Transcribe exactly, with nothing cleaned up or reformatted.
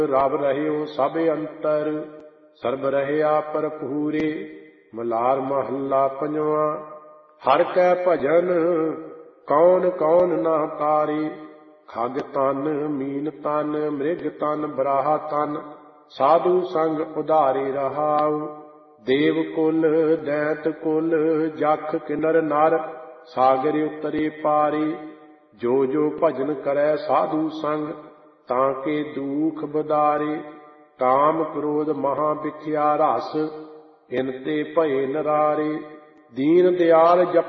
रब रहियो सब अंतर, सर्ब रहया भरपूरे। मलार महला पंजवा। हर कै भजन कौन कौन ना तारे। खग तन मीन तन मृग तन बराहा तन, साधु संग उधारे रहाउ। देव कुल दैत कुल जख किन्नर नर, सागर उतरे पारे। जो जो भजन करे साधु संग, ताके दुख बदारे। काम क्रोध महा बिख्या रस, इन ते भये नरारे। दीन दयाल जप